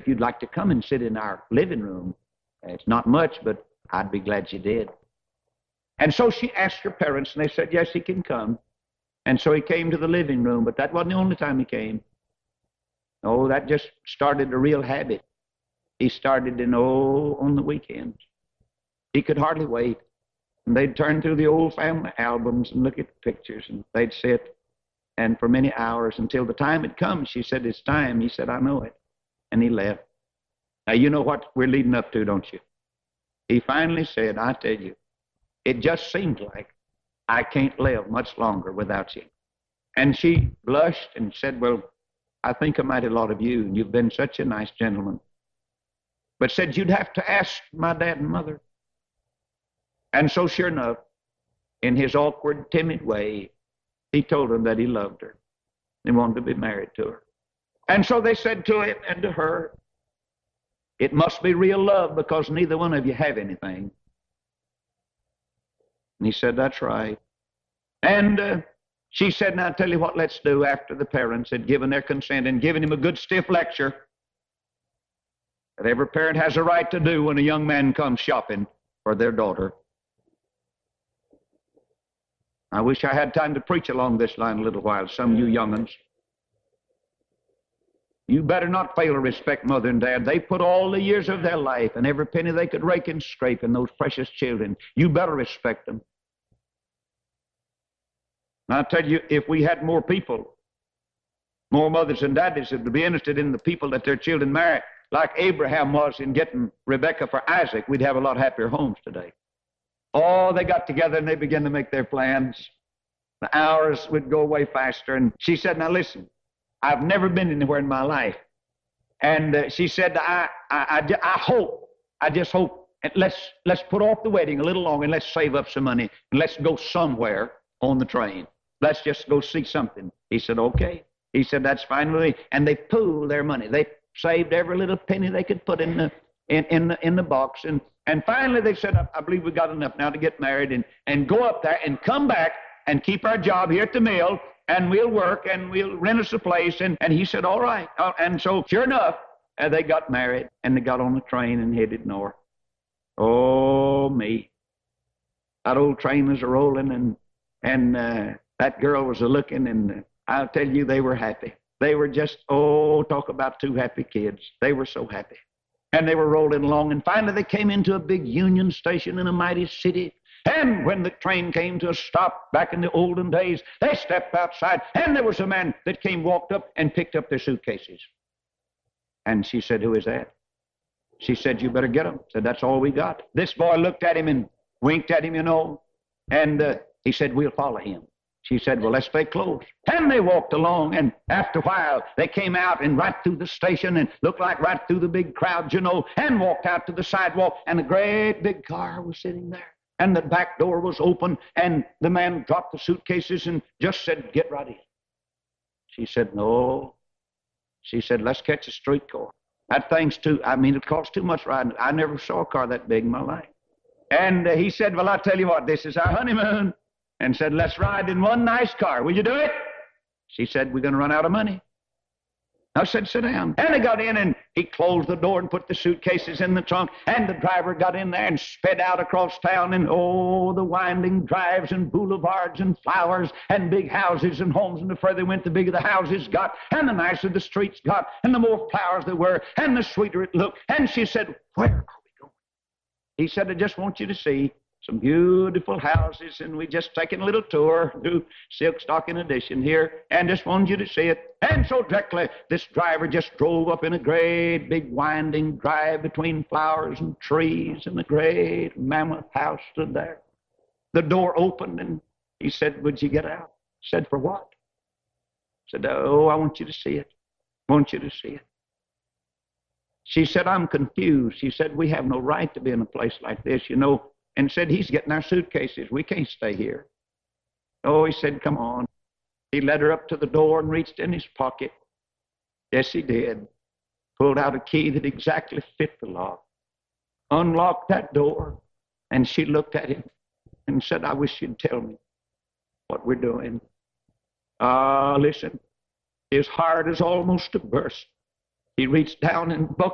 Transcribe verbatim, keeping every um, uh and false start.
if you'd like to come and sit in our living room. It's not much, but I'd be glad you did. And so she asked her parents, and they said, yes, he can come. And so he came to the living room, but that wasn't the only time he came. Oh, that just started a real habit. He started in, oh, on the weekends. He could hardly wait. And they'd turn through the old family albums and look at the pictures, and they'd sit, and for many hours until the time had come. She said, it's time. He said, I know it. And he left. Now, you know what we're leading up to, don't you? He finally said, I tell you, it just seems like I can't live much longer without you. And she blushed and said, well, I think a mighty lot of you, and you've been such a nice gentleman. But said, you'd have to ask my dad and mother. And so sure enough, in his awkward, timid way, he told them that he loved her. He wanted to be married to her. And so they said to him and to her, it must be real love because neither one of you have anything. And he said, that's right. And uh, she said, now I'll tell you what let's do after the parents had given their consent and given him a good stiff lecture that every parent has a right to do when a young man comes shopping for their daughter. I wish I had time to preach along this line a little while, some of you young'uns. You better not fail to respect mother and dad. They put all the years of their life and every penny they could rake and scrape in those precious children. You better respect them. And I'll tell you, if we had more people, more mothers and daddies that would be interested in the people that their children marry, like Abraham was in getting Rebekah for Isaac, we'd have a lot happier homes today. Oh, they got together and they began to make their plans. The hours would go away faster. And she said, now listen, I've never been anywhere in my life. And uh, she said, I, I, I, I hope, I just hope, and let's, let's put off the wedding a little longer and let's save up some money and let's go somewhere on the train. Let's just go see something. He said, okay. He said, that's fine with me. And they pooled their money. They saved every little penny they could put in the, in, in the, in the box. And, and finally they said, I, I believe we got enough now to get married and, and go up there and come back and keep our job here at the mill. And we'll work, and we'll rent us a place. And, and he said, all right. Uh, and so, sure enough, uh, they got married, and they got on the train and headed north. Oh, me. That old train was a-rolling, and, and uh, that girl was a-looking, and uh, I'll tell you, they were happy. They were just, oh, talk about two happy kids. They were so happy. And they were rolling along, and finally they came into a big Union Station in a mighty city. And when the train came to a stop back in the olden days, they stepped outside, and there was a man that came, walked up, and picked up their suitcases. And she said, who is that? She said, you better get them. Said, that's all we got. This boy looked at him and winked at him, you know, and uh, he said, we'll follow him. She said, well, let's stay close. And they walked along, and after a while, they came out and right through the station and looked like right through the big crowd, you know, and walked out to the sidewalk, and a great big car was sitting there. And the back door was open, and the man dropped the suitcases and just said, get right in. She said, no. She said, let's catch a streetcar. That thing's too, I mean, it costs too much riding. I never saw a car that big in my life. And uh, he said, well, I'll tell you what, this is our honeymoon. And said, let's ride in one nice car. Will you do it? She said, we're going to run out of money. I said, sit down. And he got in, and he closed the door and put the suitcases in the trunk, and the driver got in there and sped out across town, and oh, the winding drives and boulevards and flowers and big houses and homes, and the further they went, the bigger the houses got, and the nicer the streets got, and the more flowers there were, and the sweeter it looked. And she said, where are we going? He said, I just want you to see some beautiful houses, and we just taking a little tour, do Silk Stocking edition here, and just wanted you to see it. And so directly, this driver just drove up in a great big winding drive between flowers and trees, and a great mammoth house stood there. The door opened, and he said, would you get out? Said, for what? Said, oh, I want you to see it. I want you to see it. She said, I'm confused. She said, we have no right to be in a place like this, you know. And said, he's getting our suitcases. We can't stay here. Oh, he said, come on. He led her up to the door and reached in his pocket. Yes, he did. Pulled out a key that exactly fit the lock. Unlocked that door. And she looked at him and said, I wish you'd tell me what we're doing. Ah, uh, listen. His heart is almost to burst. He reached down and buckled